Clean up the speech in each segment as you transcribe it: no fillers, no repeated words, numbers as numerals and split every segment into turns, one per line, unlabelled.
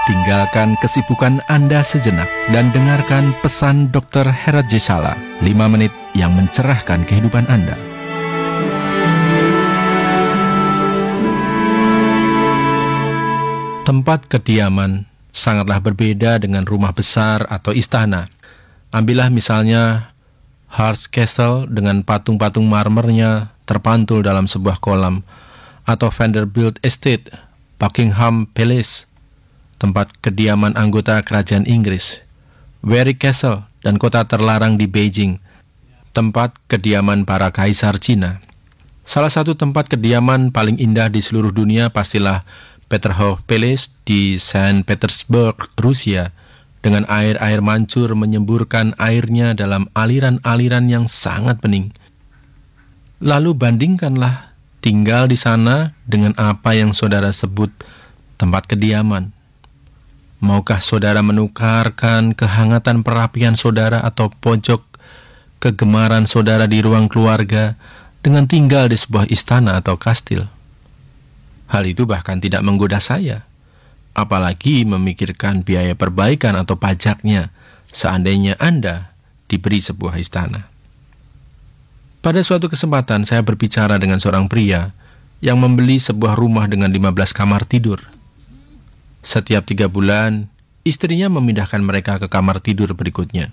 Tinggalkan kesibukan Anda sejenak dan dengarkan pesan Dr. Herat J. Sala, 5 menit yang mencerahkan kehidupan Anda. Tempat kediaman sangatlah berbeda dengan rumah besar atau istana. Ambillah misalnya Hearst Castle dengan patung-patung marmernya terpantul dalam sebuah kolam, atau Vanderbilt Estate, Buckingham Palace, tempat kediaman anggota kerajaan Inggris, Warwick Castle, dan kota terlarang di Beijing, tempat kediaman para kaisar Cina. Salah satu tempat kediaman paling indah di seluruh dunia pastilah Peterhof Palace di Saint Petersburg, Rusia, dengan air-air mancur menyemburkan airnya dalam aliran-aliran yang sangat bening. Lalu bandingkanlah tinggal di sana dengan apa yang saudara sebut tempat kediaman. Maukah saudara menukarkan kehangatan perapian saudara atau pojok kegemaran saudara di ruang keluarga dengan tinggal di sebuah istana atau kastil? Hal itu bahkan tidak menggoda saya, apalagi memikirkan biaya perbaikan atau pajaknya seandainya Anda diberi sebuah istana. Pada suatu kesempatan saya berbicara dengan seorang pria yang membeli sebuah rumah dengan 15 kamar tidur. Setiap 3 bulan, istrinya memindahkan mereka ke kamar tidur berikutnya.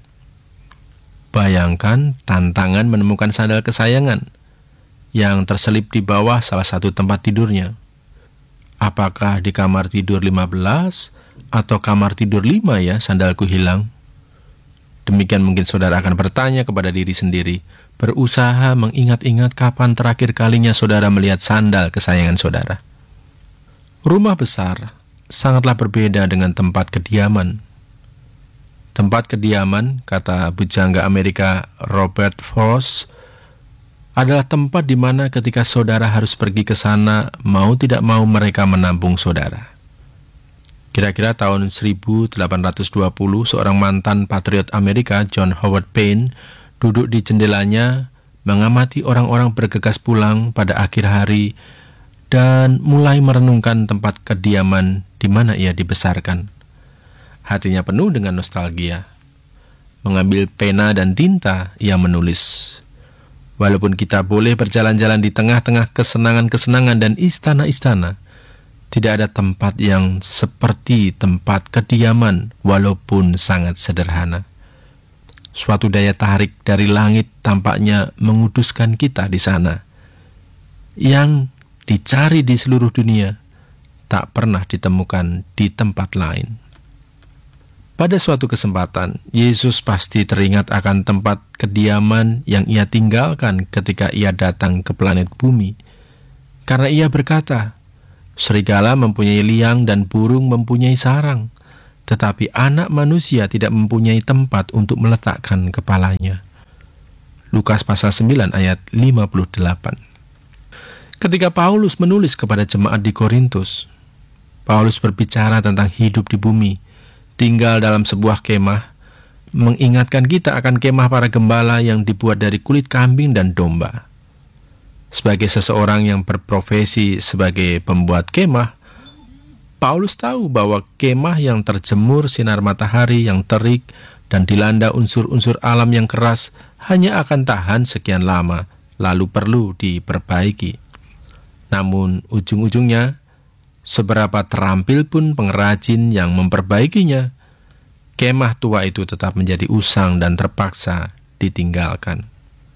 Bayangkan tantangan menemukan sandal kesayangan yang terselip di bawah salah satu tempat tidurnya. Apakah di kamar tidur 15 atau kamar tidur 5 ya sandalku hilang? Demikian mungkin saudara akan bertanya kepada diri sendiri, berusaha mengingat-ingat kapan terakhir kalinya saudara melihat sandal kesayangan saudara. Rumah besar sangatlah berbeda dengan tempat kediaman. Tempat kediaman, kata bujangga Amerika Robert Frost, adalah tempat di mana ketika saudara harus pergi ke sana, mau tidak mau mereka menampung saudara. Kira-kira tahun 1820, seorang mantan patriot Amerika, John Howard Payne, duduk di jendelanya, mengamati orang-orang bergegas pulang pada akhir hari, dan mulai merenungkan tempat kediaman di mana ia dibesarkan. Hatinya penuh dengan nostalgia. Mengambil pena dan tinta, ia menulis, "Walaupun kita boleh berjalan-jalan di tengah-tengah kesenangan-kesenangan dan istana-istana, tidak ada tempat yang seperti tempat kediaman walaupun sangat sederhana. Suatu daya tarik dari langit tampaknya menguduskan kita di sana, yang dicari di seluruh dunia, tak pernah ditemukan di tempat lain." Pada suatu kesempatan, Yesus pasti teringat akan tempat kediaman yang ia tinggalkan ketika ia datang ke planet bumi. Karena ia berkata, "Serigala mempunyai liang dan burung mempunyai sarang, tetapi anak manusia tidak mempunyai tempat untuk meletakkan kepalanya." Lukas pasal 9 ayat 58. Ketika Paulus menulis kepada jemaat di Korintus, Paulus berbicara tentang hidup di bumi, tinggal dalam sebuah kemah, mengingatkan kita akan kemah para gembala yang dibuat dari kulit kambing dan domba. Sebagai seseorang yang berprofesi sebagai pembuat kemah, Paulus tahu bahwa kemah yang terjemur sinar matahari yang terik dan dilanda unsur-unsur alam yang keras hanya akan tahan sekian lama, lalu perlu diperbaiki. Namun ujung-ujungnya, seberapa terampil pun pengrajin yang memperbaikinya, kemah tua itu tetap menjadi usang dan terpaksa ditinggalkan.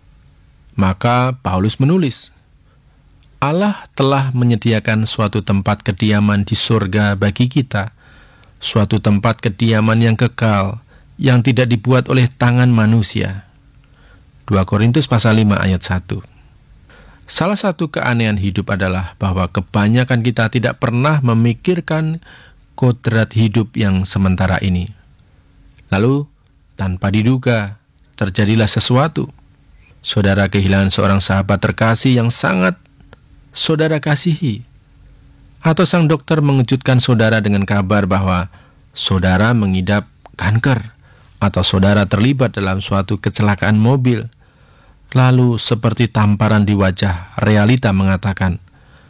Maka Paulus menulis, Allah telah menyediakan suatu tempat kediaman di surga bagi kita, suatu tempat kediaman yang kekal, yang tidak dibuat oleh tangan manusia. 2 Korintus pasal 5 ayat 1. Salah satu keanehan hidup adalah bahwa kebanyakan kita tidak pernah memikirkan kodrat hidup yang sementara ini. Lalu, tanpa diduga, terjadilah sesuatu. Saudara kehilangan seorang sahabat terkasih yang sangat saudara kasihi. Atau sang dokter mengejutkan saudara dengan kabar bahwa saudara mengidap kanker, atau saudara terlibat dalam suatu kecelakaan mobil. Lalu seperti tamparan di wajah, realita mengatakan,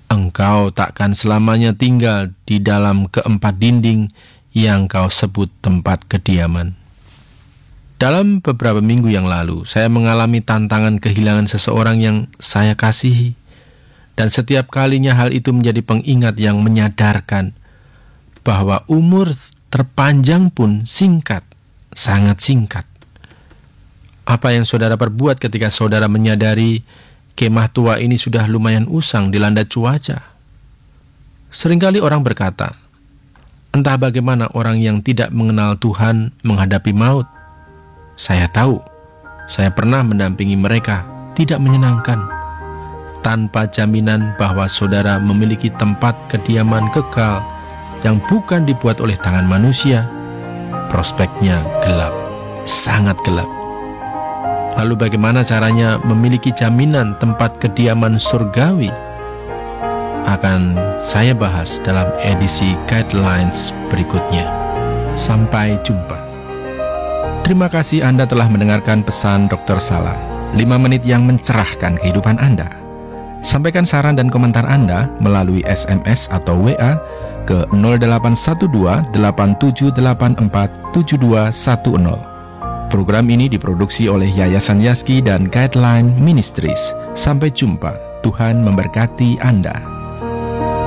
engkau takkan selamanya tinggal di dalam keempat dinding yang kau sebut tempat kediaman. Dalam beberapa minggu yang lalu, saya mengalami tantangan kehilangan seseorang yang saya kasihi. Dan setiap kalinya hal itu menjadi pengingat yang menyadarkan bahwa umur terpanjang pun singkat, sangat singkat. Apa yang saudara perbuat ketika saudara menyadari kemah tua ini sudah lumayan usang dilanda cuaca? Seringkali orang berkata, entah bagaimana orang yang tidak mengenal Tuhan menghadapi maut. Saya tahu, saya pernah mendampingi mereka, tidak menyenangkan. Tanpa jaminan bahwa saudara memiliki tempat kediaman kekal yang bukan dibuat oleh tangan manusia, prospeknya gelap, sangat gelap. Lalu bagaimana caranya memiliki jaminan tempat kediaman surgawi? Akan saya bahas dalam edisi Guidelines berikutnya. Sampai jumpa. Terima kasih Anda telah mendengarkan pesan Dr. Salah, 5 menit yang mencerahkan kehidupan Anda. Sampaikan saran dan komentar Anda melalui SMS atau WA ke 0812-8784-7210. Program ini diproduksi oleh Yayasan Yaski dan Guideline Ministries. Sampai jumpa, Tuhan memberkati Anda.